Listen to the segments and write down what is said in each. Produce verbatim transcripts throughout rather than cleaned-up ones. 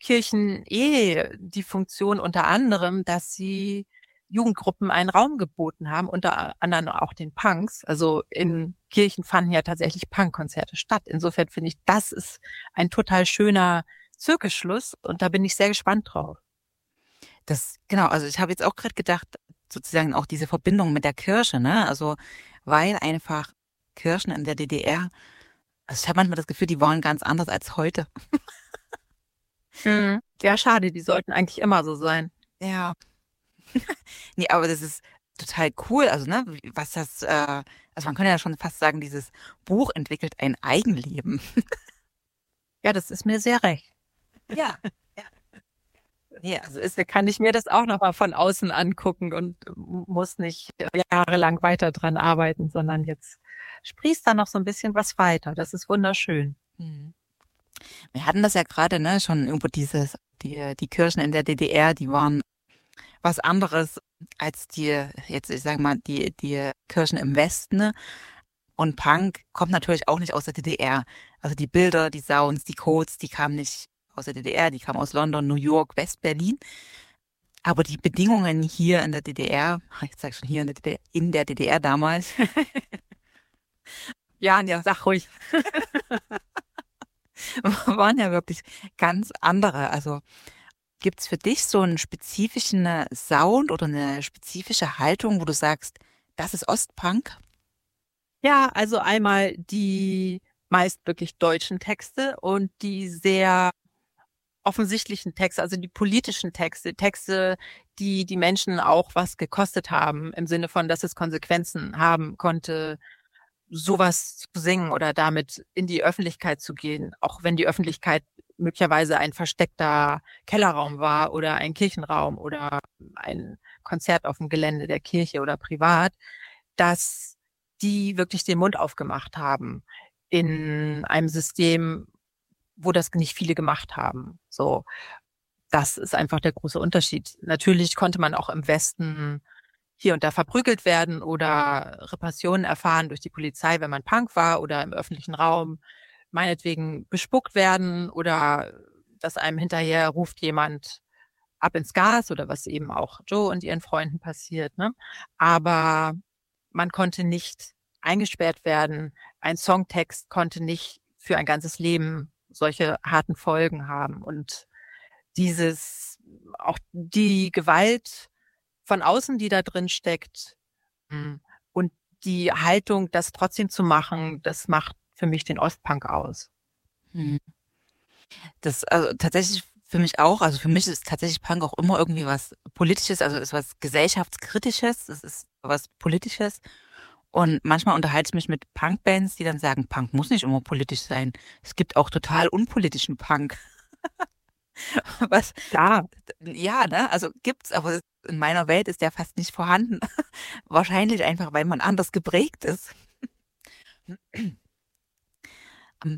Kirchen eh die Funktion unter anderem, dass sie Jugendgruppen einen Raum geboten haben, unter anderem auch den Punks. Also in Kirchen fanden ja tatsächlich Punkkonzerte statt. Insofern finde ich, das ist ein total schöner Zirkelschluss und da bin ich sehr gespannt drauf. Das, genau, also ich habe jetzt auch gerade gedacht, sozusagen auch diese Verbindung mit der Kirche, ne? Also, weil einfach Kirchen in der D D R, also ich habe manchmal das Gefühl, die waren ganz anders als heute. Mhm. Ja, schade, die sollten eigentlich immer so sein. Ja. Nee, aber das ist total cool. Also, ne, wie- was das, äh, also man könnte ja schon fast sagen, dieses Buch entwickelt ein Eigenleben. Ja, das ist mir sehr recht. Ja. Ja. Nee, also ist, Da kann ich mir das auch nochmal von außen angucken und muss nicht jahrelang weiter dran arbeiten, sondern jetzt sprießt da noch so ein bisschen was weiter. Das ist wunderschön. hm. Wir hatten das ja gerade, ne, schon über dieses, die, die Kirchen in der D D R, die waren was anderes als die, jetzt, ich sag mal, die, die Kirchen im Westen, ne? Und Punk kommt natürlich auch nicht aus der D D R. Also die Bilder, die Sounds, die Codes, die kamen nicht aus der D D R, die kamen aus London, New York, West-Berlin. Aber die Bedingungen hier in der D D R, ich sag schon hier in der D D R, in der D D R damals, Ja, ja, sag ruhig. waren ja wirklich ganz andere. Also gibt's für dich so einen spezifischen Sound oder eine spezifische Haltung, wo du sagst, das ist Ostpunk? Ja, also einmal die meist wirklich deutschen Texte und die sehr offensichtlichen Texte, also die politischen Texte, Texte, die die Menschen auch was gekostet haben, im Sinne von, dass es Konsequenzen haben konnte, sowas zu singen oder damit in die Öffentlichkeit zu gehen, auch wenn die Öffentlichkeit möglicherweise ein versteckter Kellerraum war oder ein Kirchenraum oder ein Konzert auf dem Gelände der Kirche oder privat, dass die wirklich den Mund aufgemacht haben in einem System, wo das nicht viele gemacht haben. So, das ist einfach der große Unterschied. Natürlich konnte man auch im Westen hier und da verprügelt werden oder Repressionen erfahren durch die Polizei, wenn man Punk war oder im öffentlichen Raum meinetwegen bespuckt werden oder dass einem hinterher ruft jemand ab ins Gas oder was eben auch Joe und ihren Freunden passiert. Ne? Aber man konnte nicht eingesperrt werden. Ein Songtext konnte nicht für ein ganzes Leben solche harten Folgen haben. Und dieses, auch die Gewalt von außen, die da drin steckt, mm, und die Haltung, das trotzdem zu machen, das macht für mich den Ostpunk aus. Hm. Das, also tatsächlich für mich auch, also für mich ist tatsächlich Punk auch immer irgendwie was Politisches, also ist was Gesellschaftskritisches, es ist was Politisches. Und manchmal unterhalte ich mich mit Punkbands, die dann sagen, Punk muss nicht immer politisch sein. Es gibt auch total unpolitischen Punk. Was, Ja, ja, ne, also gibt's, aber in meiner Welt ist der fast nicht vorhanden. Wahrscheinlich einfach, weil man anders geprägt ist. Ähm,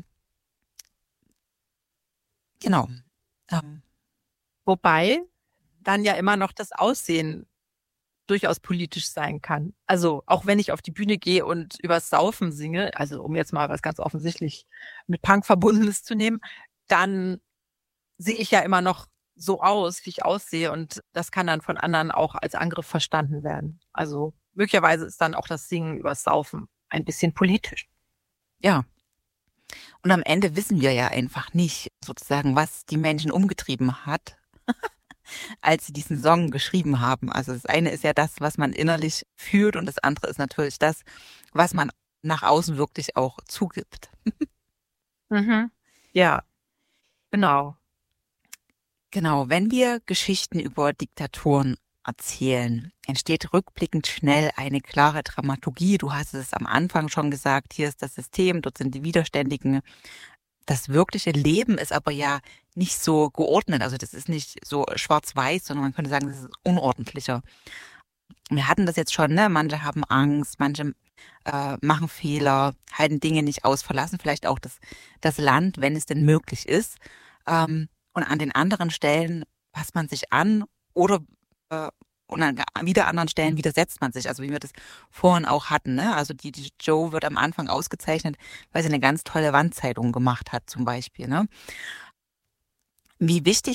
Genau. Ähm, wobei dann ja immer noch das Aussehen durchaus politisch sein kann. Also auch wenn ich auf die Bühne gehe und übers Saufen singe, also um jetzt mal was ganz offensichtlich mit Punk Verbundenes zu nehmen, dann sehe ich ja immer noch so aus, wie ich aussehe und das kann dann von anderen auch als Angriff verstanden werden. Also möglicherweise ist dann auch das Singen übers Saufen ein bisschen politisch. ja. Und am Ende wissen wir ja einfach nicht, sozusagen, was die Menschen umgetrieben hat, als sie diesen Song geschrieben haben. Also das eine ist ja das, was man innerlich fühlt und das andere ist natürlich das, was man nach außen wirklich auch zugibt. Mhm. Ja, genau. Genau, wenn wir Geschichten über Diktaturen erzählen, entsteht rückblickend schnell eine klare Dramaturgie. Du hast es am Anfang schon gesagt, hier ist das System, dort sind die Widerständigen. Das wirkliche Leben ist aber ja nicht so geordnet. Also das ist nicht so schwarz-weiß, sondern man könnte sagen, das ist unordentlicher. Wir hatten das jetzt schon, ne? Manche haben Angst, manche äh, machen Fehler, halten Dinge nicht aus, verlassen vielleicht auch das, das Land, wenn es denn möglich ist. Ähm, und an den anderen Stellen passt man sich an oder äh, und an wieder anderen Stellen widersetzt man sich. Also wie wir das vorhin auch hatten, ne? Also die, die Joe wird am Anfang ausgezeichnet, weil sie eine ganz tolle Wandzeitung gemacht hat, zum Beispiel, ne? Wie wichtig